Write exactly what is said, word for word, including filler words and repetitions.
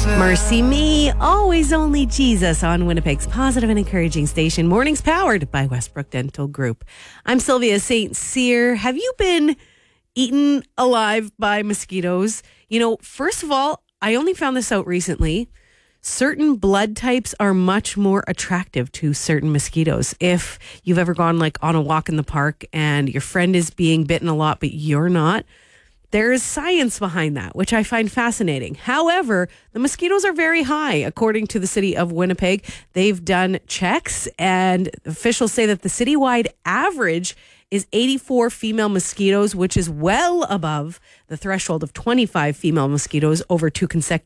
Mercy Me, always only Jesus on Winnipeg's positive and encouraging station. Mornings powered by Westbrook Dental Group. I'm Sylvia Saint Cyr. Have you been eaten alive by mosquitoes? You know, first of all, I only found this out recently. Certain blood types are much more attractive to certain mosquitoes. If you've ever gone like on a walk in the park and your friend is being bitten a lot, but you're not, there is science behind that, which I find fascinating. However, the mosquitoes are very high, according to the city of Winnipeg. They've done checks, and officials say that the citywide average is eighty-four female mosquitoes, which is well above the threshold of twenty-five female mosquitoes over two consecutive